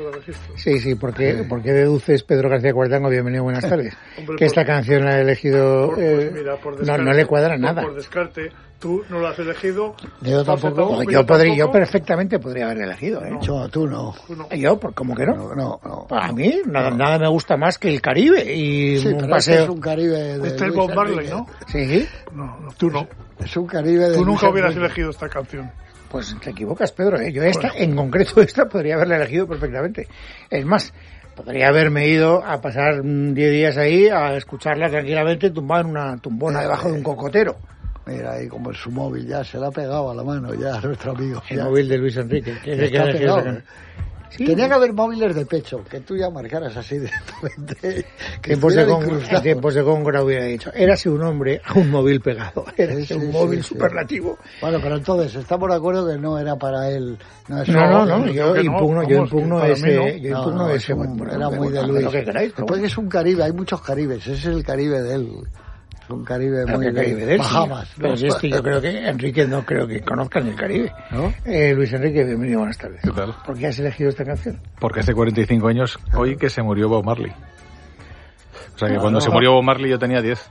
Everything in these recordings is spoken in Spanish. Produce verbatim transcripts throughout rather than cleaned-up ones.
lo registro. Sí, sí, porque, sí. porque deduces, Pedro García Cuartango, bienvenido, buenas tardes, Hombre, que por, esta canción la ha elegido... Por, pues, eh, mira, por descarte, no, no le cuadra por, nada. Por descarte, tú no lo has elegido. Yo tampoco. Yo, podría, yo perfectamente podría haber elegido, ¿eh? No. Yo, tú no. Yo, ¿cómo que no? No, no, no. Para mí, nada, no. nada me gusta más que el Caribe y sí, un pero paseo. Este es un Caribe de Este es Bob Marley, ¿no? Sí. No, no, tú no. Es un Caribe de Tú nunca Luis hubieras Enrique. elegido esta canción. Pues te equivocas, Pedro, ¿eh? Yo esta, bueno. en concreto esta, podría haberla elegido perfectamente. Es más, podría haberme ido a pasar diez días ahí a escucharla tranquilamente tumbada en una tumbona eh, debajo de un cocotero. Mira, ahí como en su móvil ya se la ha pegado a la mano ya a nuestro amigo. El ya. móvil de Luis Enrique. Que se está pegado, ¿eh? Sí, tenía que haber móviles de pecho, que tú ya marcaras así directamente. Que tiempos de Congo, en tiempos de Congo lo hubiera dicho. Érase un hombre a un móvil pegado. Érase sí, un sí, móvil sí, superlativo. Sí. Bueno, pero entonces, estamos de acuerdo que no era para él. No, eso, no, no, no, yo impugno, no, yo impugno ese. No. Yo impugno no, ese. No, bueno, era muy de Luis. Después que es un Caribe, hay muchos Caribes. Ese es el Caribe de él. Es un Caribe muy de Caribe de él, Bahamas. Sí. Pero si es que yo creo que Enrique no creo que conozcan el Caribe. ¿No? Eh, Luis Enrique, bienvenido, buenas tardes. ¿Qué tal? ¿Por qué has elegido esta canción? Porque hace cuarenta y cinco años, hoy que se murió Bob Marley. O sea que no, cuando no, se murió Bob Marley yo tenía diez.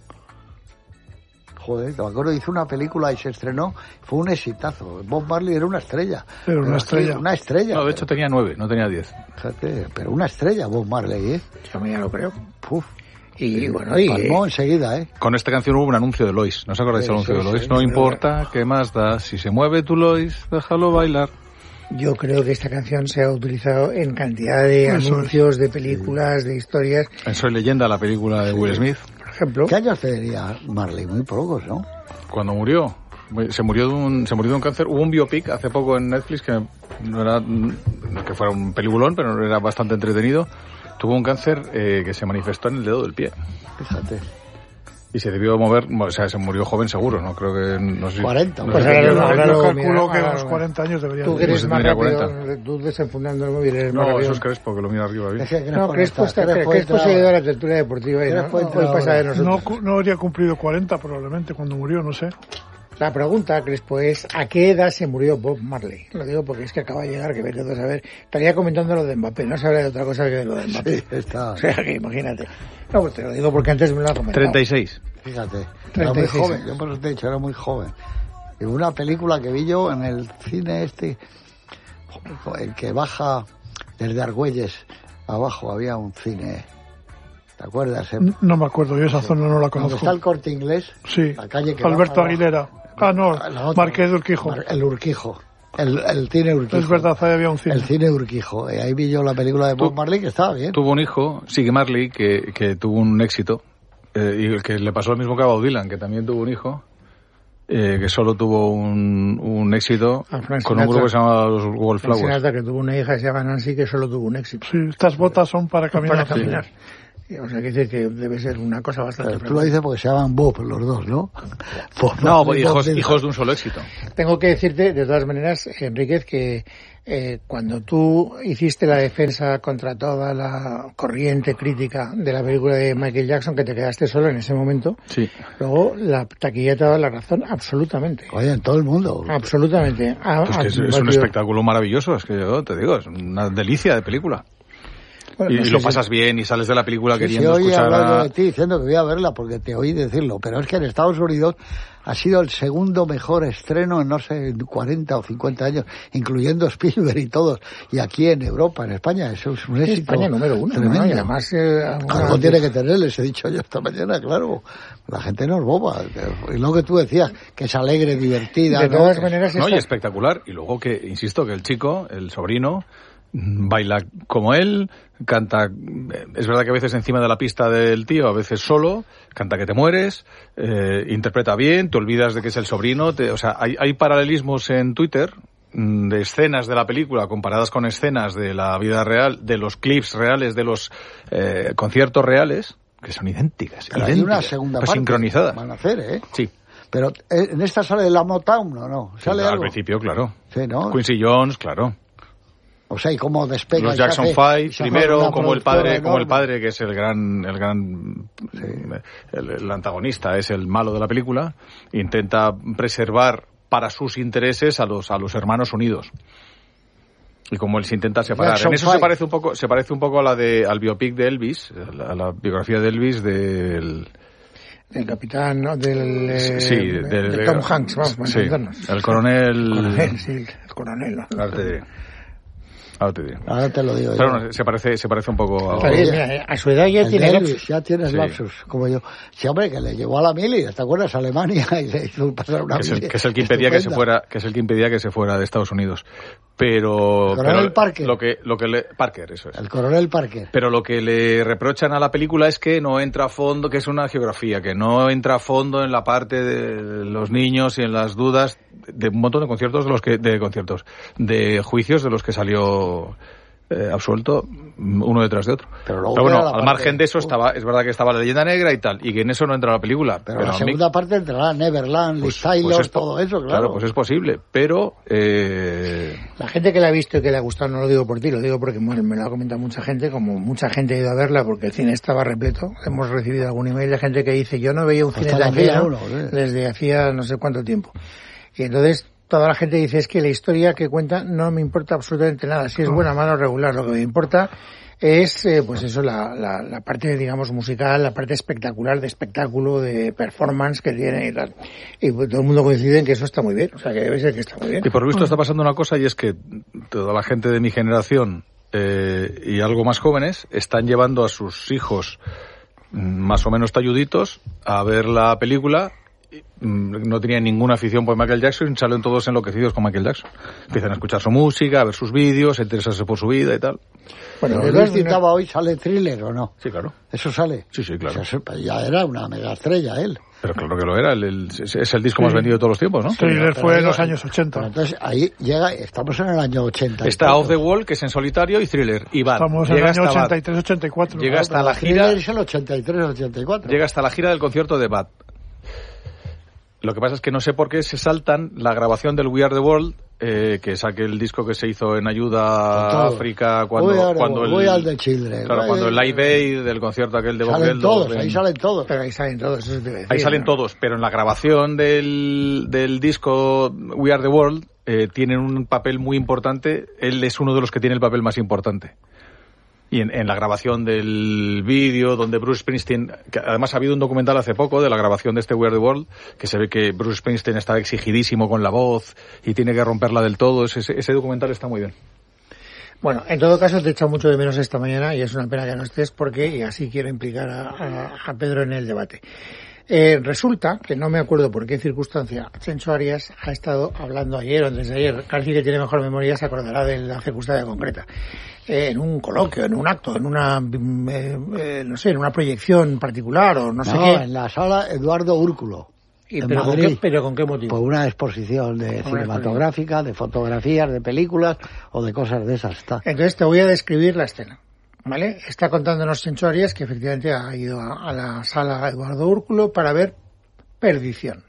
Joder, me acuerdo, hizo una película y se estrenó, fue un exitazo. Bob Marley era una estrella. Pero una estrella. Sí, una estrella. No, de hecho tenía nueve, no tenía diez. Fíjate, pero una estrella Bob Marley, ¿eh? Yo ya lo creo. Puf. Y sí, bueno, y... Palmó enseguida, ¿eh? Con esta canción hubo un anuncio de Lois. ¿No os acordáis del anuncio de Lois? Sí, no importa, ¿qué más da? Si se mueve tu Lois, déjalo bailar. Yo creo que esta canción se ha utilizado en cantidad de Eso anuncios, es. de películas, sí. de historias. En Soy Leyenda, la película de Will Smith. Por ejemplo. ¿Qué años tendría Marley? Muy pocos, ¿no? Cuando murió. Se murió de un, se murió de un cáncer. Hubo un biopic hace poco en Netflix que no era, no que fuera un peliculón, pero era bastante entretenido. Tuvo un cáncer eh, que se manifestó en el dedo del pie. Fíjate. Y se debió mover, o sea, se murió joven seguro, ¿no? Creo que... No sé, cuarenta. No pues sé ahora, yo, ahora, yo yo calculo mira, que a los cuarenta años debería... Tú que eres pues más rápido, cuarenta. Tú desenfundando el móvil eres no, más rápido. eso es Crespo, que lo mira arriba. ¿Bien? Es que no, Crespo, está, Crespo, Crespo se ha ido a la tertulia deportiva y no, no, pasa de nosotros. No, no habría cumplido cuarenta probablemente cuando murió, no sé. La pregunta, Crespo, es ¿a qué edad se murió Bob Marley? Lo digo porque es que acaba de llegar, que vete a saber. Estaría comentando lo de Mbappé, no se habla de otra cosa que de lo de Mbappé. Sí, está. O sea, que imagínate. No, pues te lo digo porque antes me lo ha comentado. treinta y seis. Fíjate, treinta y seis era muy joven, yo por eso te he dicho, era muy joven. Y una película que vi yo en el cine este, el que baja desde Argüelles abajo, había un cine... ¿Te acuerdas? Eh? No me acuerdo, yo esa zona no la conozco. ¿Dónde está el Corte Inglés? Sí, la calle que Alberto baja, Aguilera. Ah, no, Marqués de Urquijo. El Urquijo. El, el cine Urquijo. Es verdad, ahí había un cine. El cine Urquijo. Y ahí vi yo la película de Bob Marley, que estaba bien. Tuvo un hijo, Siggy Marley, que, que tuvo un éxito. Eh, y que le pasó lo mismo que a Bob Dylan, que también tuvo un hijo. Eh, que solo tuvo un, un éxito con un grupo que se llamaba los Wallflowers. Sinatra, que tuvo una hija que se llama Nancy, que solo tuvo un éxito. Sí, estas botas son para caminar. Para caminar. Sí. O sea, que dice que debe ser una cosa bastante... Pero tú lo dices porque se llaman Bob los dos, ¿no? Bob, no, Bob, hijos, hijos de un solo éxito. Tengo que decirte, de todas maneras, Enríquez, que eh, cuando tú hiciste la defensa contra toda la corriente crítica de la película de Michael Jackson, que te quedaste solo en ese momento, sí. Luego la taquilla te ha dado la razón absolutamente. Oye, en todo el mundo. Absolutamente. A, pues que es, es un espectáculo maravilloso, es que yo te digo, es una delicia de película. Bueno, y, no y lo pasas si... bien y sales de la película sí, queriendo sí, escuchar a... de ti diciendo que voy a verla porque te oí decirlo, pero es que en Estados Unidos ha sido el segundo mejor estreno en no sé cuarenta o cincuenta años, incluyendo Spielberg y todos, y aquí en Europa, en España eso es un éxito España número uno, tremendo. ¿no? Y además eh, algo tiene que tener, les he dicho yo esta mañana, claro, la gente no es boba, y lo que tú decías, que es alegre, divertida, de ¿no? todas maneras no, esta... y espectacular, y luego que, insisto, que el chico, el sobrino, baila como él, canta, es verdad que a veces encima de la pista del tío, a veces solo, canta que te mueres, eh, interpreta bien, te olvidas de que es el sobrino, te, o sea, hay, hay paralelismos en Twitter de escenas de la película comparadas con escenas de la vida real, de los clips reales, de los eh, conciertos reales, que son idénticas, pero idénticas, hay una segunda pues parte sincronizadas. Van a hacer, ¿eh? Sí. Pero en esta sale de la Motown, ¿no? no ¿Sale sí, algo? Al principio, claro. Sí, ¿no? Quincy Jones, claro. O sea, y cómo despega. Los Jackson Five, primero, como el padre, enorme. como el padre, que es el gran, el gran, sí. el, el antagonista, es el malo de la película, intenta preservar para sus intereses a los, a los hermanos unidos. y como él se intenta separar. Jackson En eso Five. se parece un poco, se parece un poco a la de al biopic de Elvis, a la biografía de Elvis del El capitán, ¿no? Del, eh, sí, del, de Tom Hanks, vamos, para sí, entendernos. el coronel, El coronel, sí, el coronel, ¿no? ahora te diré. Ahora te diré. Ahora te lo digo Pero yo. no, se parece, se parece un poco a... Está bien, mira, a su edad ya El tiene de lapsus. Elvis, ya tienes Sí. lapsus, como yo. Sí, hombre, que le llevó a la mili, ¿te acuerdas? A Alemania y le hizo pasar una que es, el, mili que es el que impedía que se estupenda. fuera, que es el que impedía que se fuera de Estados Unidos. Pero, El coronel pero Parker. lo que, lo que le, Parker, eso es. El coronel Parker. Pero lo que le reprochan a la película es que no entra a fondo, que es una geografía, que no entra a fondo en la parte de los niños y en las dudas de un montón de conciertos de los que, de conciertos, de juicios de los que salió eh, absuelto uno detrás de otro. Pero luego bueno, queda la al parte- margen de eso estaba, es verdad que estaba la leyenda negra y tal, y que en eso no entra la película. Pero, pero la a mí- segunda parte entrará Neverland, pues- Liz Taylor, pues es po- todo eso, claro. Claro, pues es posible, pero eh, La gente que la ha visto y que le ha gustado, no lo digo por ti, lo digo porque bueno, me lo ha comentado mucha gente, como mucha gente ha ido a verla porque el cine estaba repleto. Hemos recibido algún email de gente que dice, yo no veía un cine Hasta la tan fila lleno uno, ¿eh? desde hacía no sé cuánto tiempo. Y entonces toda la gente dice, es que la historia que cuenta no me importa absolutamente nada, si es buena, mala o regular, lo que me importa es, eh, pues eso, la, la, la parte, digamos, musical, la parte espectacular, de espectáculo, de performance que tiene y tal. Y pues, todo el mundo coincide en que eso está muy bien, o sea, que debe ser que está muy bien. y por lo visto está pasando una cosa, y es que toda la gente de mi generación eh, y algo más jóvenes están llevando a sus hijos mm, más o menos talluditos a ver la película. Mm, no tenían ninguna afición por Michael Jackson y salen todos enloquecidos con Michael Jackson. Empiezan a escuchar su música, a ver sus vídeos, a interesarse por su vida y tal. Bueno, Pero de Luis todas citaba hoy, ¿sale Thriller o no? Sí, claro. ¿Eso sale? Sí, sí, claro. O sea, eso ya era una mega estrella él. Pero claro que lo era. El, el- es es el disco Sí. más vendido de todos los tiempos, ¿no? Thriller Pero fue en digo, los años Pero ochenta. entonces ahí llega, estamos en el año ochenta. y Está tantos. Off the Wall, que es en solitario, y Thriller. Y Bad. Estamos en el Llega año hasta Bad. ochenta y tres ochenta y cuatro. Llega Claro, hasta pero la gira- Thriller es el ochenta y tres ochenta y cuatro. Llega hasta la gira del concierto de Bad. Lo que pasa es que no sé por qué se saltan la grabación del We Are the World, eh, que es aquel disco que se hizo en ayuda a Todo. África cuando, We Are the cuando World, el, We Are the Children. claro, We cuando el Are- Live Aid del concierto aquel de Bob Salen Geldof todos, en- ahí salen todos. Pero ahí salen todos, eso te iba a decir, Ahí salen ¿no? todos, pero en la grabación del, del disco We Are the World eh, tienen un papel muy importante. Él es uno de los que tiene el papel más importante. Y en, en la grabación del vídeo, donde Bruce Springsteen, que además ha habido un documental hace poco de la grabación de este We Are the World, que se ve que Bruce Springsteen está exigidísimo con la voz y tiene que romperla del todo. Ese, ese documental está muy bien. Bueno, en todo caso te he echado mucho de menos esta mañana y es una pena que no estés porque y así quiero implicar a, a, a Pedro en el debate. Eh, resulta que no me acuerdo por qué circunstancia Chencho Arias ha estado hablando ayer o antes de ayer, Carci, que tiene mejor memoria, se acordará de la circunstancia concreta, eh, en un coloquio, en un acto, en una eh, eh, no sé, en una proyección particular o no sé No, qué. en la sala Eduardo Úrculo. Y, en pero, ¿con Madrid. qué, pero con qué motivo? Por una exposición de Una cinematográfica, de fotografías, de películas o de cosas de esas. Está. Entonces te voy a describir la escena, ¿vale? Está contándonos Chencho Arias que efectivamente ha ido a, a la sala Eduardo Úrculo para ver Perdición.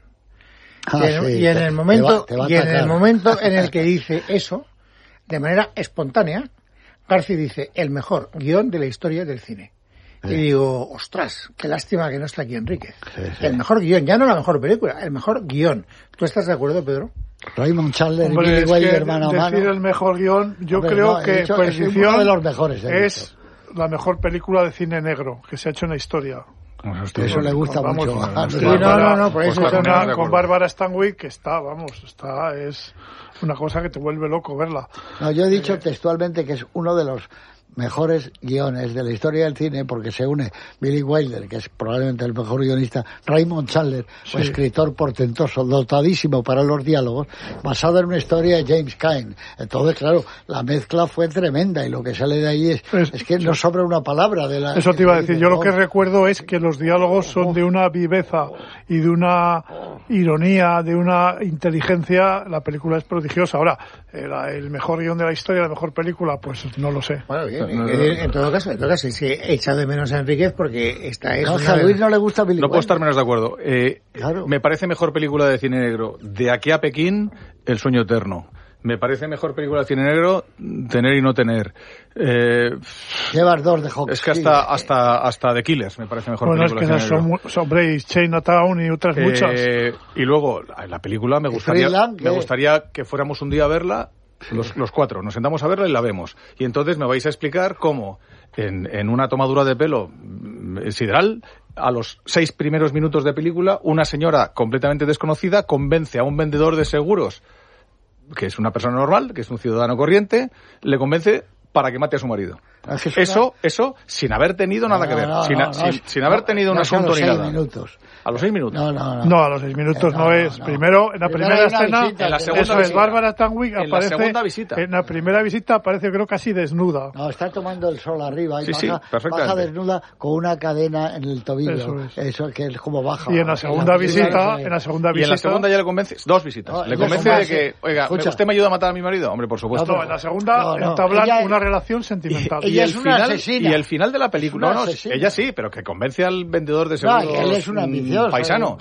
Ah, y en, sí, y en te- el momento, te va- te va a y en atacar. el momento en el que dice eso, de manera espontánea, Garci dice el mejor guión de la historia del cine. Y digo, ostras, qué lástima que no está aquí Enríquez. Sí, sí. El mejor guión, ya no la mejor película, el mejor guión. ¿Tú estás de acuerdo, Pedro? Raymond Chandler Hombre, y Billy es Wilder que mano a decir mano. el mejor guión, yo Hombre, creo no, he que dicho, es Perdición uno de los mejores, he es la mejor película de cine negro que se ha hecho en la historia. Eso le gusta Vamos, mucho. con- a con Sí, Bárbara. no, no, no, por Pues eso con- yo Con, no- de con acuerdo. Bárbara Stanwyck, que está, vamos, está, es una cosa que te vuelve loco verla. No, yo he dicho textualmente que es uno de los mejores guiones de la historia del cine porque se une Billy Wilder, que es probablemente el mejor guionista, Raymond Chandler, un escritor portentoso, dotadísimo para los diálogos, basado en una historia de James Cain. Entonces, claro, la mezcla fue tremenda y lo que sale de ahí es, Es- es que no sobra una palabra de la... Eso te iba a decir. Yo lo que No, recuerdo es que los diálogos son de una viveza y de una ironía, de una inteligencia. La película es prodigiosa. Ahora, el, el mejor guión de la historia, la mejor película, pues no lo sé. Bueno, bien, No, no, no. eh, en todo caso, en todo caso, sí, he echado de menos a Enríquez porque esta es no, una a de- Luis no le gusta Billy No puedo Wilder. estar menos de acuerdo. Eh, Claro. Me parece mejor película de cine negro de aquí a Pekín, El sueño eterno. Me parece mejor película de cine negro, Tener y no tener. Eh, Llevas dos de Hawks. es que hasta hasta hasta The Killers me parece mejor Bueno, es película que de cine esas son, negro. mu- son hombre, y Chinatown y otras muchas. Eh, y luego la la película me ¿Y gustaría Freeland, me qué? gustaría que fuéramos un día a verla Los, los cuatro, nos sentamos a verla y la vemos. Y entonces me vais a explicar cómo, en, en una tomadura de pelo sideral, a los seis primeros minutos de película, una señora completamente desconocida convence a un vendedor de seguros, que es una persona normal, que es un ciudadano corriente, le convence para que mate a su marido. Es que eso, una... eso sin haber tenido nada no, que ver, no, sin, no, sin, sin haber tenido no, un asunto ni nada. Minutos. A los seis minutos. No, no, no. No, a los seis minutos no, no es. No. Primero, en la primera, primera escena, visita, en la segunda eso visita. Es, Bárbara Stanwyck aparece... En la segunda visita. En la primera visita aparece, creo, casi desnuda. No, está tomando el sol arriba y sí, baja, sí, baja desnuda con una cadena en el tobillo. Eso, es. Eso que es como baja. Y en la segunda en la visita, en la segunda visita... Y en la segunda ya le convence, dos visitas. No, le convence de que, oiga, escucha, ¿usted me ayuda a matar a mi marido? Hombre, por supuesto. No, en la segunda entablan una relación sentimental. Ella es una asesina. Y el final de la película, no, ella sí, pero que convence al vendedor de seguros no, él es un ambicioso, paisano.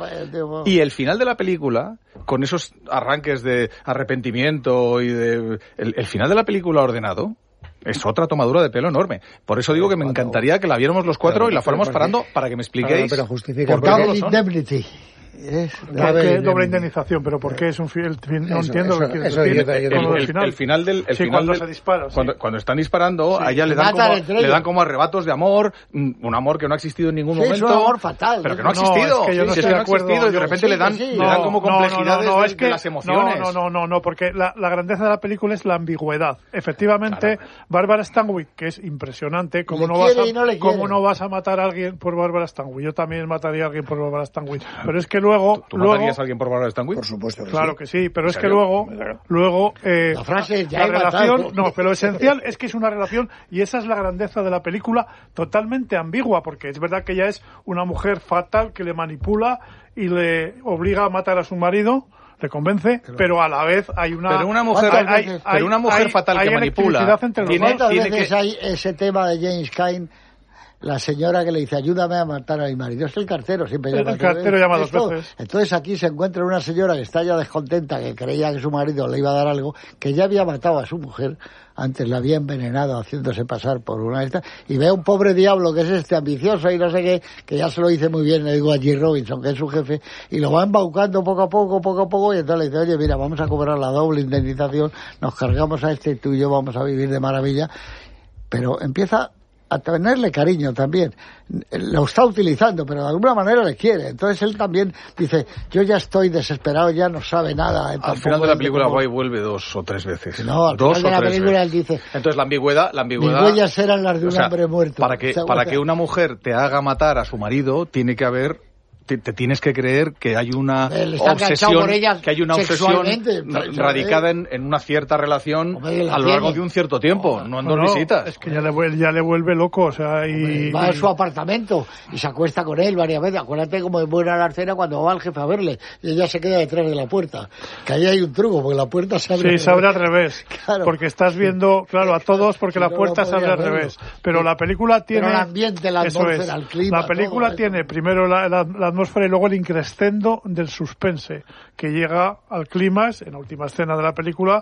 Y el final de la película, con esos arranques de arrepentimiento y de... El, el final de la película ordenado es otra tomadura de pelo enorme. Por eso digo que me encantaría que la viéramos los cuatro pero, y la fuéramos parando para que me expliquéis... Pero, pero justifica por qué el indemnity. Es doble, doble indemnización, pero ¿por qué es un final? No eso, entiendo eso, lo que eso, tiene, yo, yo, el, el, final. el final del el sí, final cuando del, se dispara, sí. cuando, cuando están disparando, sí. a ella le dan, como, le dan como arrebatos de amor, un amor que no ha existido en ningún sí, momento. Es un amor fatal. Pero que no ha existido. No, es que yo no sí, estoy sí, de acuerdo. No ha existido y de repente sí, le dan sí, le dan como complejidades no, no, no, de, es que, de las emociones. No, no, no, no, no, porque la, la grandeza de la película es la ambigüedad. Efectivamente, claro. Bárbara Stanwyck, que es impresionante, ¿cómo no, vas a, no ¿cómo no vas a matar a alguien por Bárbara Stanwyck? Yo también mataría a alguien por Bárbara Stanwyck. Pero es que luego... ¿Tú matarías a alguien por Bárbara Stanwyck? Por supuesto que claro sí. que sí, pero es que luego, luego eh, la frase ya la relación, matado. No, pero lo esencial es que es una relación y esa es la grandeza de la película, totalmente ambigua, porque es verdad que ella es una mujer fatal que le manipula y le obliga a matar a su marido. Le convence, pero, pero a la vez hay una... Pero una mujer, hay, hay, pero una mujer hay, fatal hay, que hay manipula... Tiene, tiene veces que... hay ese tema de James Cain, la señora que le dice, ayúdame a matar a mi marido. Es el cartero, siempre llama. El cartero llama dos veces. Entonces aquí se encuentra una señora que está ya descontenta, que creía que su marido le iba a dar algo, que ya había matado a su mujer, antes la había envenenado haciéndose pasar por una de estas, y ve a un pobre diablo que es este ambicioso y no sé qué, que ya se lo dice muy bien, le digo a G. Robinson, que es su jefe, y lo va embaucando poco a poco, poco a poco, y entonces le dice, oye, mira, vamos a cobrar la doble indemnización, nos cargamos a este y tú y yo vamos a vivir de maravilla, pero empieza a tenerle cariño también. Lo está utilizando, pero de alguna manera le quiere. Entonces él también dice, yo ya estoy desesperado, ya no sabe nada. Al final de la película Guay vuelve dos o tres veces. No, al dos final de la película él dice... Entonces la ambigüedad... La ambigüedad mis huellas eran las de un o sea, hombre muerto. Para que, para que una mujer te haga matar a su marido, tiene que haber... Te, te tienes que creer que hay una obsesión que hay una obsesión radicada en, en una cierta relación Hombre, a lo largo de un cierto tiempo, no, no en dos no, visitas. Es que ya le, vuelve, ya le vuelve loco, o sea, y... Hombre, va a su apartamento y se acuesta con él varias veces. Acuérdate como es buena la arcena cuando va el jefe a verle y ella se queda detrás de la puerta. Que ahí hay un truco, porque la puerta se abre. Sí, se abre al revés. Claro. Porque estás viendo, claro, a todos porque si la puerta no se abre al revés. Pero la película tiene... Pero el ambiente, la atmósfera, el clima... La película tiene primero la, la, la atmósfera y luego el increscendo del suspense, que llega al clímax en la última escena de la película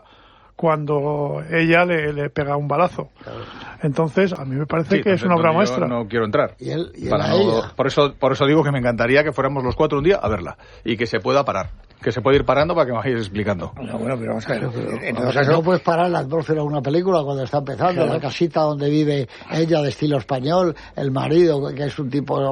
cuando ella le, le pega un balazo. Claro. Entonces, a mí me parece sí, que es una obra maestra. No quiero entrar. ¿Y él, y Para no, por eso por eso digo que me encantaría que fuéramos los cuatro un día a verla y que se pueda parar. Que se puede ir parando para que me vayáis explicando. No, bueno, pero vamos a ver. Entonces, no puedes parar la atmósfera de una película cuando está empezando. Claro. La casita donde vive ella de estilo español, el marido, que es un tipo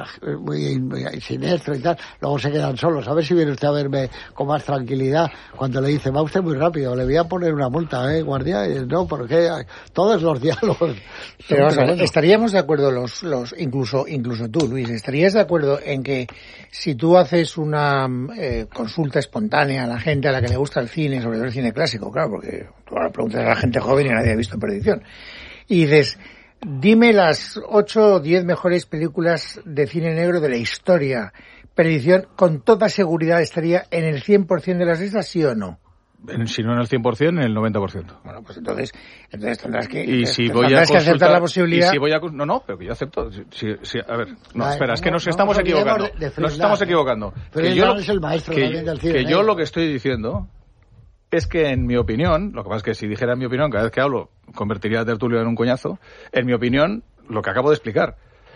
muy, muy siniestro y tal. Luego se quedan solos. A ver si viene usted a verme con más tranquilidad. Cuando le dice, va usted muy rápido, le voy a poner una multa, ¿eh, guardia? Y no, porque todos los diálogos. Pero vamos a ver, estaríamos de acuerdo los, los, incluso, incluso tú, Luis, ¿estarías de acuerdo en que si tú haces una eh, consulta espontánea a la gente a la que le gusta el cine, sobre todo el cine clásico, claro, porque tú ahora preguntas a la gente joven y nadie ha visto Perdición, y dices, dime las ocho o diez mejores películas de cine negro de la historia, Perdición con toda seguridad estaría en el cien por ciento de las listas, ¿sí o no? Si no en el cien por ciento, en el noventa por ciento. Bueno, pues entonces, entonces tendrás que, y si tendrás voy a que consultar, aceptar la posibilidad. Y si voy a, no, no, pero que yo acepto. Si, si, a ver, no, Ay, espera, no, es que nos no, estamos no, equivocando. De, de nos estamos equivocando. Pero que yo lo, es el maestro que, también del cine. Que yo lo que estoy diciendo es que, en mi opinión, lo que pasa es que si dijera mi opinión, cada vez que hablo, convertiría a Tertulio en un coñazo. En mi opinión, lo que acabo de explicar.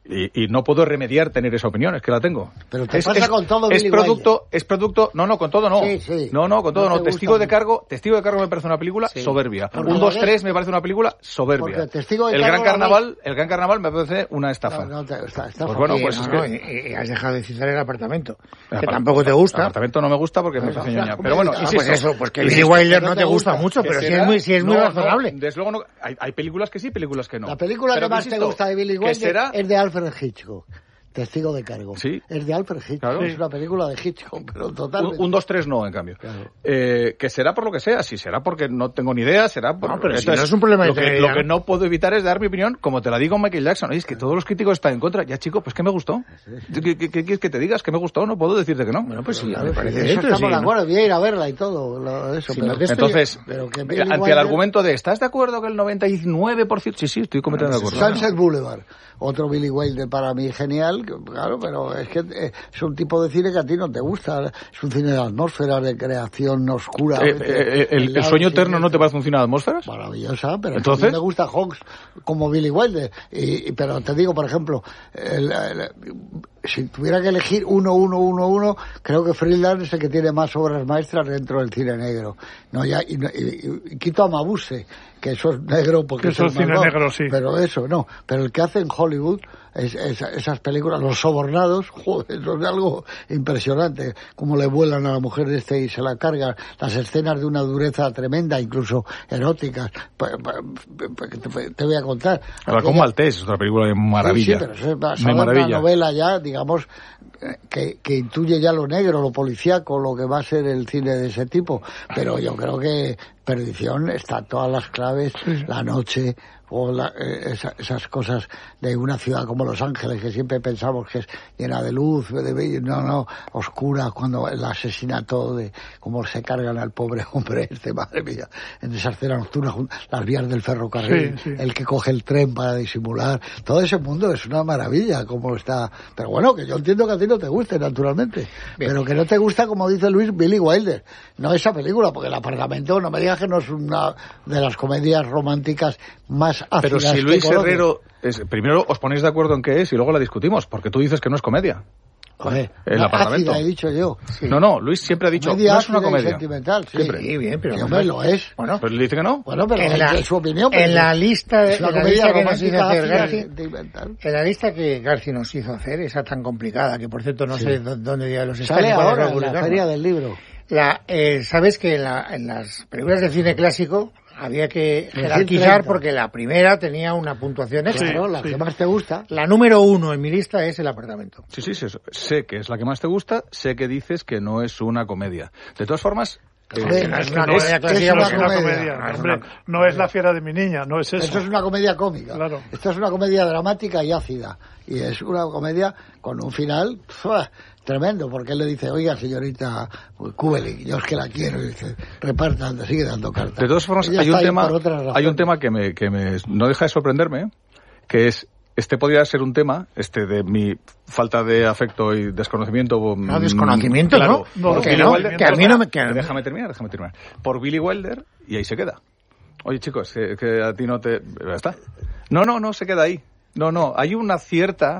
Y, y no puedo remediar tener esa opinión, es que la tengo. Pero te es, pasa es, con todo es Billy producto, Wilder. es producto, no, no, con todo no. Sí, sí. No, no, con todo No no. te Testigo gusta de mucho. cargo, Testigo de cargo me parece una película Sí. soberbia. Porque Un, dos, lo tres ves- me parece una película soberbia. Porque Testigo de el Cargo gran lo carnaval, el gran carnaval me parece una estafa. No, no, te- está, está Pues bueno, Sí, pues no, es no, que- y- y has dejado de citar el apartamento, que Apart- tampoco te gusta. Apartamento no me gusta porque me Pues, parece o sea, ñoña. ¿cómo Pero bueno, dices? Ah, insisto, pues eso, pues que Billy insisto, Wilder no no te te gusta gusta. mucho, que pero si será- es muy, si es muy no, razonable. No, desde luego no, hay, hay películas que sí, películas que no. La película Pero que más insisto, te gusta de Billy que Wilder será- es de Alfred Hitchcock. Testigo de cargo. Sí. Es de Alfred Hitchcock. Claro. Es una película de Hitchcock, pero totalmente. Un, un, dos, tres no, en cambio. Claro. Eh, que será por lo que sea, si será porque no tengo ni idea, será por... No, pero si Entonces, no es un problema de lo que, tener lo idea. que no puedo evitar es dar mi opinión, como te la digo Michael Jackson. Oye, es que todos los críticos están en contra. Ya, chico, pues que me gustó. ¿Qué, qué, qué quieres que te digas? ¿Que me gustó? No puedo decirte que no. Bueno, pues sí, Claro, me sí, parece eso bien, pero estamos sí, de ¿no? acuerdo, voy a ir a verla y todo. Lo, eso, Sí, pero, no te estoy- Entonces, pero que Billy ante el Wilder- argumento de ¿estás de acuerdo que el noventa y nueve por ciento? Sí, sí, estoy completamente de acuerdo. Sunset Boulevard, otro Billy Wilder para mí genial, que, claro, pero es que eh, es un tipo de cine que a ti no te gusta, es un cine de atmósfera, de creación oscura. Eh, eh, el, el sueño eterno no te parece un cine de atmósferas? Maravillosa, pero ¿Entonces? a mí me gusta Hawks como Billy Wilder. Y, y- pero te digo, por ejemplo, el- el- si tuviera que elegir uno, uno, uno, uno, creo que Friedland es el que tiene más obras maestras dentro del cine negro. No, ya, y, no- y- y quito a Mabuse, que eso es negro porque Que eso el es cine malvado, negro, sí. Pero eso, no. Pero el que hace en Hollywood, es, es- esas películas, Los Sobornados, joder, eso es algo impresionante. Cómo le vuelan a la mujer de este y se la cargan. Las escenas de una dureza tremenda, incluso eróticas. Pa- pa- pa- que Te, te voy a contar. Ahora, como Aquella- Maltés, es otra película de maravilla. Sí, sí, pero eso es basado de en una maravilla. novela ya, digamos, eh, que, que intuye ya lo negro, lo policíaco, lo que va a ser el cine de ese tipo. Pero yo creo que Perdición está todas las claves, la noche, o la, eh, esa- esas cosas de una ciudad como Los Ángeles, que siempre pensamos que es llena de luz, de bello, no, no, oscura, cuando el asesinato de cómo se cargan al pobre hombre este, madre mía, en esa escena nocturna, jun- las vías del ferrocarril, Sí, sí. el que coge el tren para disimular, todo ese mundo es una maravilla, como está, pero bueno, que yo entiendo que a ti no te guste, naturalmente, Bien. pero que no te gusta, como dice Luis, Billy Wilder, no esa película, porque El apartamento, no me digas que no es una de las comedias románticas más ácidas. Pero si que Luis conoces. Herrero... Es, primero os ponéis de acuerdo en qué es y luego la discutimos, porque tú dices que no es comedia. Joder, El no, apartamento. ácida, he dicho yo. No, no, Luis siempre ha dicho, Comedia no es una ácida y comedia. sentimental, sí. Siempre. Sí, bien, pero Sí, no hombre, fue- lo es. Bueno, Pero él dice que no. Bueno, pero en la, es su opinión. pero en la lista, de, es una en la comedia lista que nos hizo romántica hacer ácida y Garci, sentimental. en la lista que Garci nos hizo hacer, esa tan complicada, que por cierto no Sí. sé dó- dónde ya los está Sale ni cuándo ahora va a en la publicar, feria ¿no? del libro. La, eh, Sabes que en, la, en las películas de cine clásico había que Elegir jerarquizar treinta. porque la primera tenía una puntuación extra. Sí, Claro, la sí. que más te gusta. La número uno en mi lista es El apartamento. Sí, sí, sí, sé que es la que más te gusta, sé que dices que no es una comedia. De todas formas... eh, Joder, no es que una no comedia es- clásica, es No una es una comedia. comedia, No es hombre, una- no es La fiera de mi niña, no es eso. Esto es una comedia cómica. Claro. Esto es una comedia dramática y ácida. Y es una comedia con un final ¡fua! Tremendo, porque él le dice, oiga, señorita Kubelik, yo es que la quiero. Y dice, repartan, sigue dando cartas. De todas formas, Ella hay un, está ahí tema, por otras hay razones. un tema que me, que me no deja de sorprenderme, que es, este podría ser un tema, este de mi falta de afecto y desconocimiento. No, mm, desconocimiento, claro, ¿no? No, por que Billy no, Wilder- que a mí no me- que a mí- Déjame terminar, déjame terminar. Por Billy Wilder, y ahí se queda. Oye, chicos, que, que a ti no te... Ya está. No, no, no se queda ahí. No, no, hay una cierta...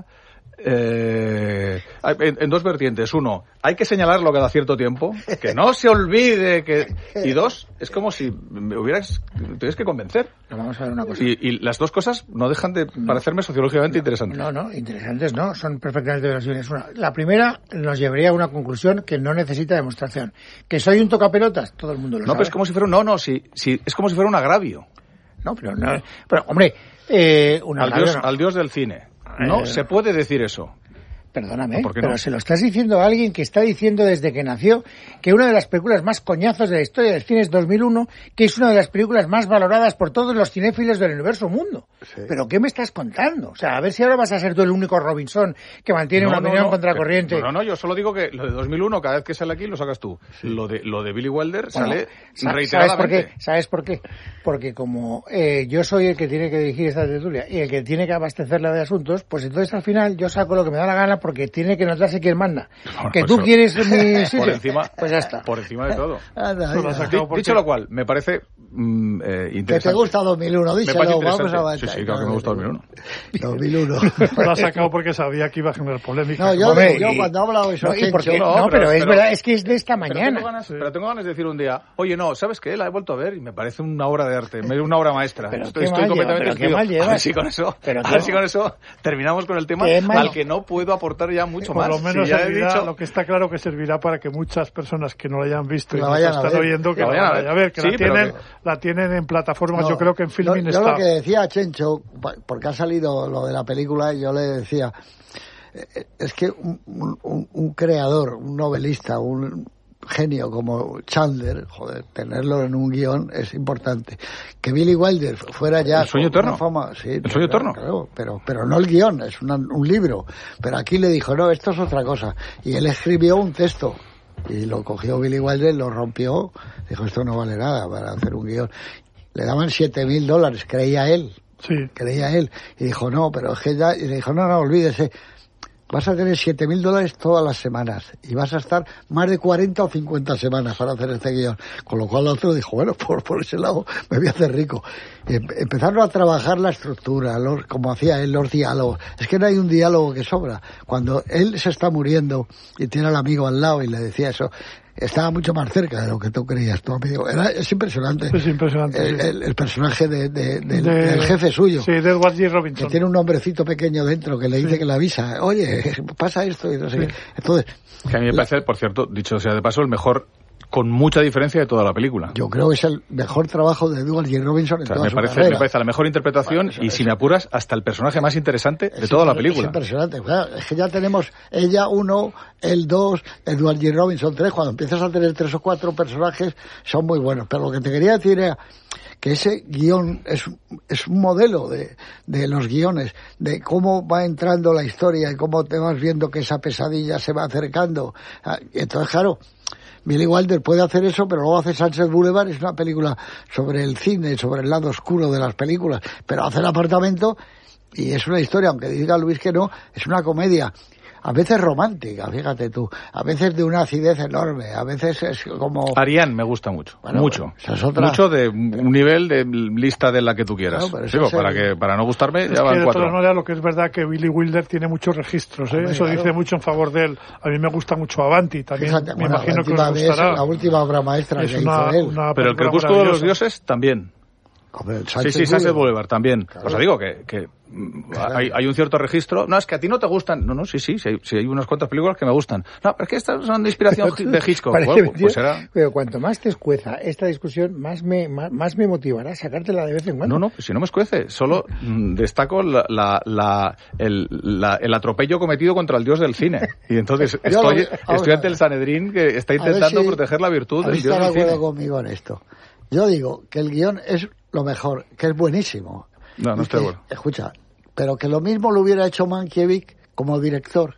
Eh, en, en dos vertientes. Uno, hay que señalarlo cada cierto tiempo, que no se olvide que... Y dos, es como si me hubieras... Tienes que convencer. No, vamos a ver una cosa. Y, y las dos cosas no dejan de parecerme sociológicamente interesantes. No, no, interesantes no, son perfectamente verosímiles. Una, la primera nos llevaría a una conclusión que no necesita demostración. Que soy un tocapelotas, todo el mundo lo No, sabe. pero es como si fuera un... No, no, sí, sí, es como si fuera un agravio. No, pero no, pero hombre, eh, un Al agravio dios, no. al dios del cine. No Eh, se puede decir eso. Perdóname, ¿Por qué pero no? se lo estás diciendo a alguien que está diciendo desde que nació que una de las películas más coñazos de la historia del cine es dos mil uno, que es una de las películas más valoradas por todos los cinéfilos del universo mundo. Sí. ¿Pero qué me estás contando? O sea, a ver si ahora vas a ser tú el único Robinson que mantiene No, una no, opinión no, contracorriente. que- No, no, yo solo digo que lo de dos mil uno, cada vez que sale aquí, lo sacas tú. Lo de lo de Billy Wilder Bueno, sale sa- reiteradamente. ¿Sabes por qué? ¿Sabes por qué? Porque como eh, yo soy el que tiene que dirigir esta tertulia y el que tiene que abastecerla de asuntos, pues entonces al final yo saco lo que me da la gana porque tiene que notarse quién manda. Bueno, que pues tú eso, quieres mi sitio, por encima, pues ya está. Por encima de todo. Anda, Lo has anda. sacado porque- Dicho lo cual, me parece mm, eh, Que interesante. te gusta dos mil uno, Me díselo, parece vamos a interesante. avanzar. Sí, sí, claro que me gusta dos mil uno. dos mil uno. Lo ha sacado porque sabía que iba a generar polémica. No, yo, Hombre, yo y- cuando he hablado de eso, No, y Chencho, porque- no, no, pero- pero, es pero- verdad, es que es de esta Pero mañana. tengo, ganas, pero tengo ganas de decir un día, oye, no, ¿sabes qué? La he vuelto a ver y me parece una obra de arte, me- una obra maestra. Pero estoy qué estoy mal completamente lleva, pero qué decidido. mal llevas. A ver si con eso, Pero a qué- ver si con eso terminamos con el tema Qué mal- al que no puedo aportar ya mucho Por más. lo menos Si ya he servirá, dicho, lo que está claro que servirá para que muchas personas que no la hayan visto y La nos vayan a están ver. oyendo, que La la vayan a vayan a ver. ver, que Sí, la pero tienen, que- la tienen en plataformas, No, yo creo que en Filmin yo, yo está. lo que decía a Chencho, porque ha salido lo de la película, yo le decía, eh, es que un, un- un creador, un novelista, un genio como Chandler, joder, tenerlo en un guión es importante. Que Billy Wilder fuera ya... ¿El sueño con una eterno? fama, sí, ¿El sueño claro, eterno? claro, pero, pero no el guión, es una- un libro. Pero aquí le dijo, no, esto es otra cosa. Y él escribió un texto. Y lo cogió Billy Wilder, lo rompió, dijo, esto no vale nada para hacer un guión. Le daban siete mil dólares, creía él, Sí. creía él. Y dijo, no, pero es que ya... Y le dijo, no, no, olvídese. Vas a tener siete mil dólares todas las semanas y vas a estar más de cuarenta o cincuenta semanas para hacer este guión. Con lo cual el otro dijo, bueno, por, por ese lado me voy a hacer rico. Y em- empezaron a trabajar la estructura, los, como hacía él, los diálogos. Es que no hay un diálogo que sobra. Cuando él se está muriendo y tiene al amigo al lado y le decía eso, estaba mucho más cerca de lo que tú creías, tu amigo. Era, es impresionante. Es impresionante, El, sí. el- el personaje de, de- del, De- del jefe suyo. Sí, de Edward G. Que Robinson. tiene un hombrecito pequeño dentro que le dice Sí. que le avisa, oye, pasa esto y no sé Sí. qué. Entonces, que a mí me parece, por cierto, dicho sea de paso, el mejor, con mucha diferencia de toda la película. yo creo que es el mejor trabajo de Edward G. Robinson en O sea, toda me su parece, carrera. me parece la mejor interpretación Bueno, eso- y, si me apuras, hasta el personaje más interesante de Es toda la impre- película. Es impresionante. Claro, es que ya tenemos ella uno, él dos, Edward G. Robinson tres. Cuando empiezas a tener tres o cuatro personajes, son muy buenos. Pero lo que te quería decir era que ese guión es, es un modelo de, de los guiones, de cómo va entrando la historia y cómo te vas viendo que esa pesadilla se va acercando. Ah, y entonces, claro, Billy Wilder puede hacer eso, pero luego hace Sunset Boulevard, es una película sobre el cine, sobre el lado oscuro de las películas, pero hace El apartamento y es una historia, aunque diga Luis que no, es una comedia. A veces romántica, fíjate tú, a veces de una acidez enorme, a veces es como... Ariane me gusta mucho, Bueno, mucho, esa es otra. mucho de un nivel de lista de la que tú quieras. Claro, pero eso Digo, es para el- que para no gustarme Es ya que van de todas cuatro. maneras lo que es verdad que Billy Wilder tiene muchos registros, ¿eh? Hombre, Eso claro. dice mucho en favor de él. A mí me gusta mucho Avanti, también Fíjate, me bueno, imagino que la os última vez, gustará. la última obra maestra Es que una, hizo él. una Pero el película crepúsculo de los maravillosa. dioses también. Hombre, el Sí, Sunset sí, Sunset Boulevard. Boulevard también. Claro. O sea, digo que, que mm, hay, hay un cierto registro. No, es que a ti no te gustan. No, no, sí, sí, sí hay, sí hay unas cuantas películas que me gustan. No, pero es que estas son de inspiración de Hitchcock. Parece Bueno, mentira, pues será... pero cuanto más te escueza esta discusión, más me, más, más me motivará a sacártela de vez en cuando. No, no, pues si no me escuece. Solo mm, destaco la, la, la, el, la- el atropello cometido contra el dios del cine. Y entonces Yo lo estoy, vi- vamos estoy a ante ver. el Sanedrín que está A ver intentando si proteger la virtud del habéis dios estado del de cine. acuerdo conmigo en esto. Yo digo que el guión es lo mejor, que es buenísimo. No, no Y estoy que- de acuerdo. Escucha, pero que lo mismo lo hubiera hecho Mankiewicz como director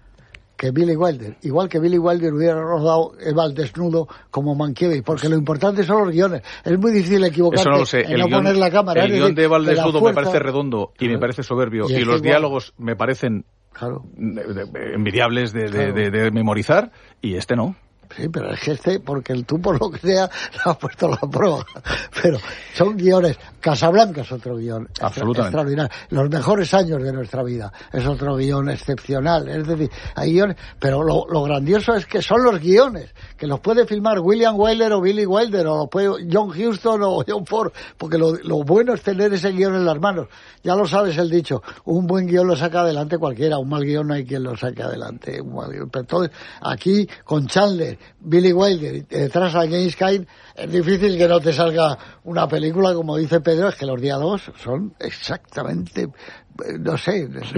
que Billy Wilder. Igual que Billy Wilder hubiera rodado Eva al desnudo como Mankiewicz, porque lo importante son los guiones. Es muy difícil equivocarte Eso no lo sé. en El no guión, poner la cámara. el es guión decir, de Eva al la desnudo me fuerza- parece redondo y me Claro. parece soberbio. Y Y, es que los igual- diálogos me parecen Claro. de- de- envidiables de, de- Claro. de- de memorizar y este no. Sí, pero es que este, porque el tú por lo que sea, le has puesto la prueba. Pero son guiones. Casablanca es otro guión. extra- Absolutamente. Extraordinario. Los mejores años de nuestra vida. Es otro guión excepcional. Es decir, hay guiones, pero lo, lo grandioso es que son los guiones, que los puede filmar William Wyler o Billy Wilder, o los puede John Huston o John Ford, porque lo, lo bueno es tener ese guión en las manos. Ya lo sabes el dicho, un buen guión lo saca adelante cualquiera, un mal guión no hay quien lo saque adelante. Un mal guión. Pero entonces, aquí, con Chandler, Billy Wilder, y detrás a James Cain, es difícil que no te salga una película, como dice Pedro, es que los diálogos son exactamente, eh, no sé, Sí.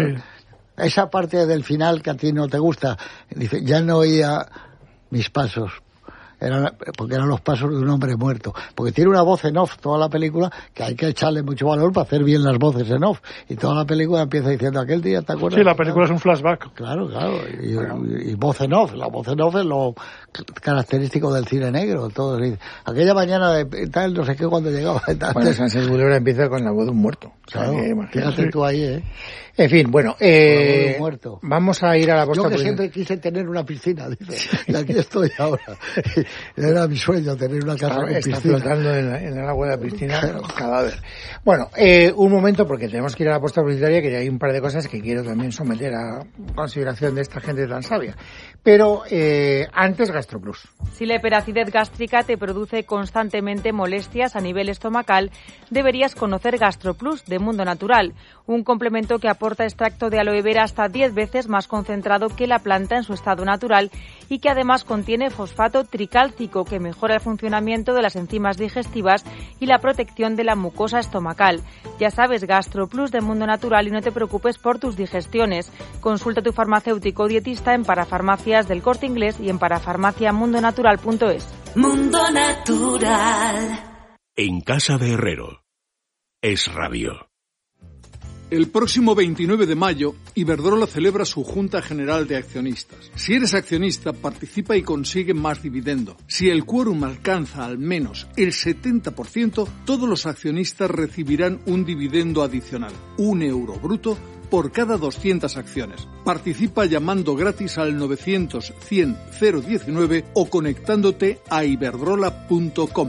esa parte del final que a ti no te gusta, dice, ya no oía mis pasos, eran, porque eran los pasos de un hombre muerto. Porque tiene una voz en off toda la película, que hay que echarle mucho valor para hacer bien las voces en off. Y toda la película empieza diciendo, aquel día, ¿te acuerdas? Sí, la película es un flashback. Claro, claro. Y, y, y voz en off. La voz en off es lo característico del cine negro. Todo. Aquella mañana de tal, no sé qué, cuando llegaba. Tal, bueno, Sánchez Bulebra empieza con la voz de un muerto. Claro, o sea, que, fíjate tú ahí, ¿eh? En fin, bueno, eh, vamos a ir a la posta. Yo que siempre quise tener una piscina, dice, y aquí estoy ahora. Era mi sueño tener una casa claro, con está piscina. flotando en, la, en el agua de la piscina, claro. Cadáver. Bueno, eh, un momento, porque tenemos que ir a la posta publicitaria, que hay un par de cosas que quiero también someter a consideración de esta gente tan sabia. Pero eh, antes, GastroPlus. Si la hiperacidez gástrica te produce constantemente molestias a nivel estomacal, deberías conocer GastroPlus de Mundo Natural, un complemento que aporta extracto de aloe vera hasta diez veces más concentrado que la planta en su estado natural y que además contiene fosfato tricálcico que mejora el funcionamiento de las enzimas digestivas y la protección de la mucosa estomacal. Ya sabes, GastroPlus de Mundo Natural y no te preocupes por tus digestiones. Consulta a tu farmacéutico o dietista en Parafarmacias del Corte Inglés y en parafarmacia mundo natural punto es. Mundo Natural. En casa de Herrero. Es Radio. El próximo veintinueve de mayo, Iberdrola celebra su Junta General de Accionistas. Si eres accionista, participa y consigue más dividendo. Si el quórum alcanza al menos el setenta por ciento, todos los accionistas recibirán un dividendo adicional, un euro bruto, por cada doscientas acciones. Participa llamando gratis al novecientos cien cero diecinueve o conectándote a iberdrola punto com.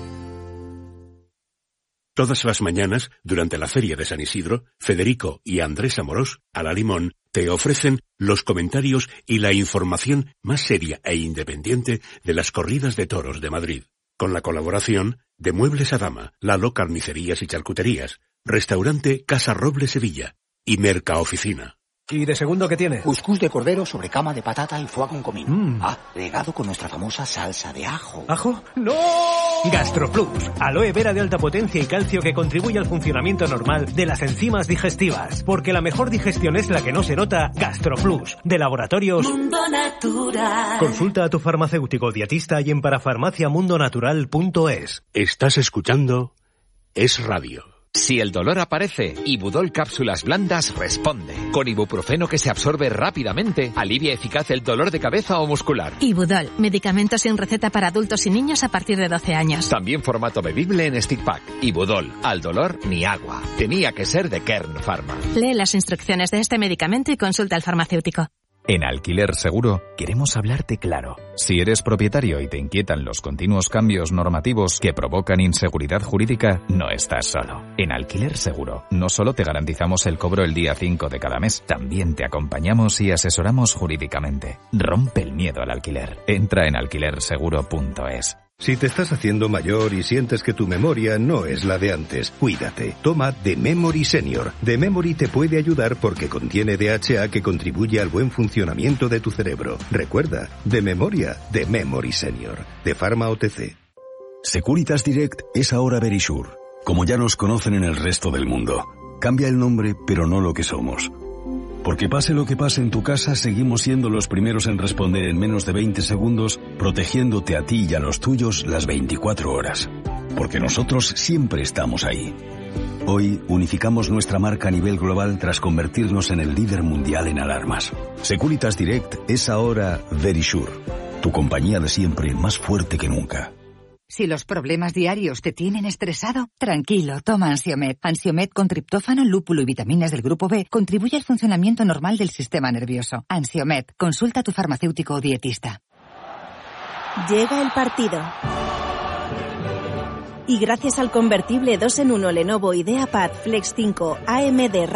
Todas las mañanas, durante la Feria de San Isidro, Federico y Andrés Amorós, a la Limón, te ofrecen los comentarios y la información más seria e independiente de las corridas de toros de Madrid. Con la colaboración de Muebles Adama, Lalo Carnicerías y Charcuterías, Restaurante Casa Roble Sevilla y Mercaoficina. ¿Y de segundo qué tiene? Cuscús de cordero sobre cama de patata y foie con comino. Mm. Ah, regado con nuestra famosa salsa de ajo. ¿Ajo? ¡No! GastroPlus, aloe vera de alta potencia y calcio que contribuye al funcionamiento normal de las enzimas digestivas. Porque la mejor digestión es la que no se nota. GastroPlus, de Laboratorios Mundo Natural. Consulta a tu farmacéutico o dietista y en parafarmacia mundo natural punto es. Estás escuchando Es Radio. Si el dolor aparece, Ibudol Cápsulas Blandas responde. Con ibuprofeno que se absorbe rápidamente, alivia eficaz el dolor de cabeza o muscular. Ibudol, medicamento sin receta para adultos y niños a partir de doce años. También formato bebible en stick pack. Ibudol, al dolor ni agua. Tenía que ser de Kern Pharma. Lee las instrucciones de este medicamento y consulta al farmacéutico. En Alquiler Seguro queremos hablarte claro. Si eres propietario y te inquietan los continuos cambios normativos que provocan inseguridad jurídica, no estás solo. En Alquiler Seguro no solo te garantizamos el cobro el día cinco de cada mes, también te acompañamos y asesoramos jurídicamente. Rompe el miedo al alquiler. Entra en alquiler seguro punto es. Si te estás haciendo mayor y sientes que tu memoria no es la de antes, cuídate. Toma The Memory Senior. The Memory te puede ayudar porque contiene D H A que contribuye al buen funcionamiento de tu cerebro. Recuerda, de memoria, The Memory Senior. De Pharma O T C. Securitas Direct es ahora Verisure, como ya nos conocen en el resto del mundo. Cambia el nombre, pero no lo que somos. Porque pase lo que pase en tu casa, seguimos siendo los primeros en responder en menos de veinte segundos, protegiéndote a ti y a los tuyos las veinticuatro horas. Porque nosotros siempre estamos ahí. Hoy unificamos nuestra marca a nivel global tras convertirnos en el líder mundial en alarmas. Securitas Direct es ahora Verisure, tu compañía de siempre más fuerte que nunca. Si los problemas diarios te tienen estresado, tranquilo, toma Ansiomed. Ansiomed con triptófano, lúpulo y vitaminas del grupo B contribuye al funcionamiento normal del sistema nervioso. Ansiomed, consulta a tu farmacéutico o dietista. Llega el partido. Y gracias al convertible dos en uno Lenovo IdeaPad Flex cinco A M D